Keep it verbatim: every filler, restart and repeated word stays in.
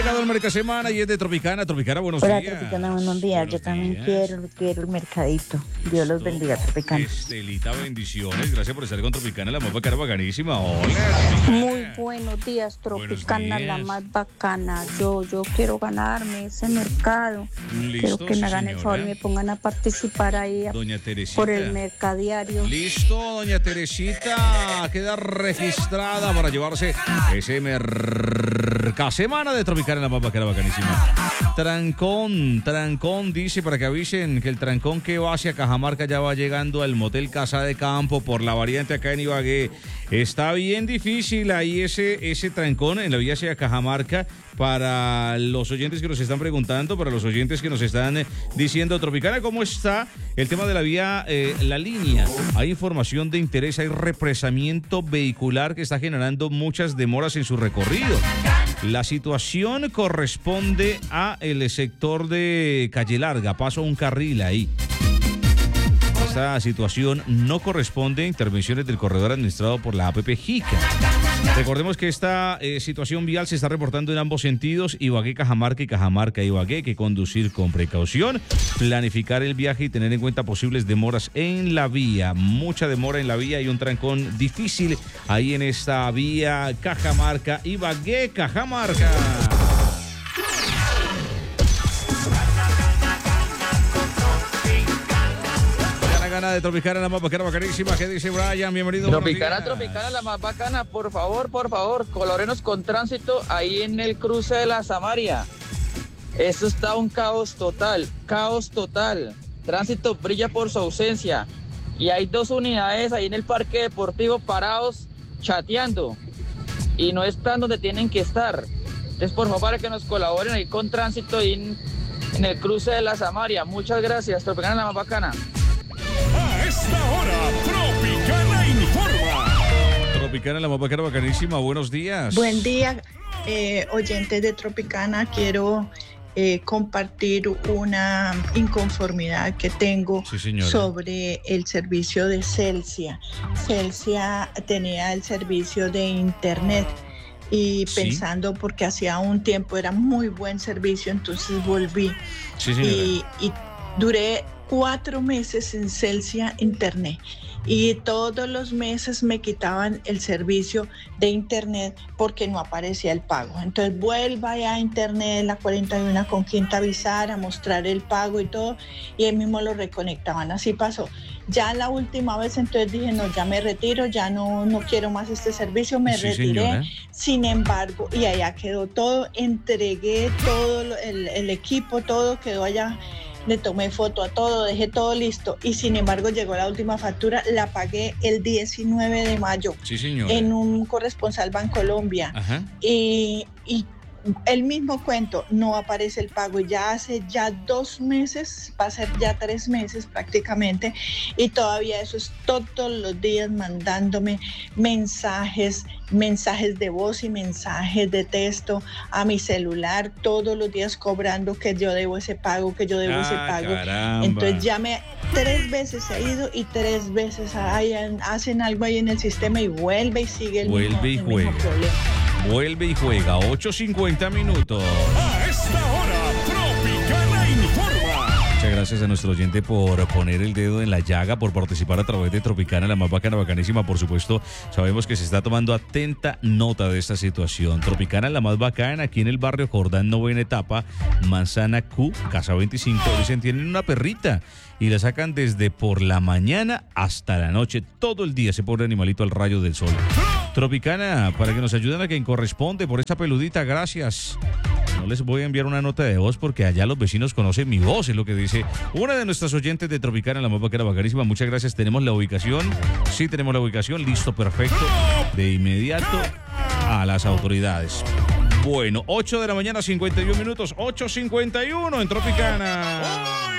llegado el Mercasemana y es de Tropicana. Tropicana, buenos Hola, días. Tropicana, buenos días. Buenos Yo también días. quiero, quiero el mercadito. Dios los bendiga, Tropicana. Estelita, bendiciones. Gracias por estar con Tropicana, la más bacana, bacanísima. Hola, Tropicana. Muy buenos días, Tropicana, Buenos la días. más bacana. Yo, yo quiero ganarme ese mercado. Listo, Quiero que me sí, hagan el favor y señora. me pongan a participar ahí a- Doña Teresita. por el mercadiario. Listo, doña Teresita. Queda registrada para llevarse ese Mercasemana de Tropicana, la más bacana, bacanísima. Trancón, trancón, dice para que avisen que el trancón que va hacia Cajamarca ya va llegando al motel Casa de Campo por la variante acá en Ibagué. Está bien difícil ahí ese, ese trancón en la vía hacia Cajamarca. Para los oyentes que nos están preguntando, para los oyentes que nos están eh, diciendo, Tropicana, ¿cómo está el tema de la vía, eh, la línea? Hay información de interés, hay represamiento vehicular que está generando muchas demoras en su recorrido. La situación corresponde a el sector de Calle Larga, paso a un carril ahí. Esta situación no corresponde a intervenciones del corredor administrado por la A P P Jica. Recordemos que esta eh, situación vial se está reportando en ambos sentidos, Ibagué, Cajamarca y Cajamarca, Ibagué. Hay que conducir con precaución, planificar el viaje y tener en cuenta posibles demoras en la vía. Mucha demora en la vía y un trancón difícil ahí en esta vía Cajamarca, Ibagué, Cajamarca. Gana de Tropicana, la más bacana, bacanísima. ¿Qué dice Brian? Bienvenido. Tropicana, Tropicana, la más bacana. Por favor, por favor, colórenos con tránsito ahí en el cruce de la Samaria. Esto está un caos total, caos total. Tránsito brilla por su ausencia. Y hay dos unidades ahí en el parque deportivo parados chateando. Y no están donde tienen que estar. Entonces, por favor, para que nos colaboren ahí con tránsito ahí en, en el cruce de la Samaria. Muchas gracias. Tropicana, la más bacana. A esta hora, Tropicana informa. Tropicana, la más bacana, bacanísima. Buenos días. Buen día, eh, oyentes de Tropicana. Quiero eh, compartir una inconformidad que tengo Sí, señora. sobre el servicio de Celsia. Celsia tenía el servicio de internet y Sí. pensando porque hacía un tiempo era muy buen servicio, entonces volví Sí, señora. y, y duré cuatro meses en Celsia Internet y todos los meses me quitaban el servicio de internet porque no aparecía el pago. Entonces vuelva ya a internet, la cuarenta y uno con quinta avisar, a mostrar el pago y todo, y ahí mismo lo reconectaban. Así pasó. Ya la última vez entonces dije, no, ya me retiro, ya no, no quiero más este servicio, me Sí, retiré. señora. Sin embargo, y allá quedó todo, entregué todo lo- el, el equipo, todo quedó allá. Le tomé foto a todo, dejé todo listo y sin embargo llegó la última factura, la pagué el diecinueve de mayo Sí, señora. en un corresponsal Bancolombia Ajá. y, y el mismo cuento, no aparece el pago. Ya hace ya dos meses, va a ser ya tres meses prácticamente, y todavía eso es todos los días mandándome mensajes, mensajes de voz y mensajes de texto a mi celular, todos los días cobrando que yo debo ese pago, que yo debo ese Ah, pago. caramba. Entonces ya me tres veces he ido y tres veces hayan- hacen algo ahí en el sistema y vuelve y sigue el Vuelve mismo, y el mismo juega. problema. Vuelve y juega. ocho cincuenta minutos. A esta hora, Tropicana informa. Muchas gracias a nuestro oyente por poner el dedo en la llaga, por participar a través de Tropicana, la más bacana, bacanísima. Por supuesto, sabemos que se está tomando atenta nota de esta situación. Tropicana, la más bacana, aquí en el barrio Jordán, novena etapa, Manzana Q, Casa veinticinco. Dicen, tienen una perrita y la sacan desde por la mañana hasta la noche. Todo el día ese pobre animalito al rayo del sol. Tropicana, para que nos ayuden a quien corresponde por esta peludita, gracias. No les voy a enviar una nota de voz porque allá los vecinos conocen mi voz, es lo que dice una de nuestras oyentes de Tropicana, la más bacana, bacanísima. Muchas gracias, tenemos la ubicación. Sí, tenemos la ubicación, listo, perfecto. De inmediato a las autoridades. Bueno, ocho de la mañana, cincuenta y uno minutos, ocho cincuenta y uno en Tropicana.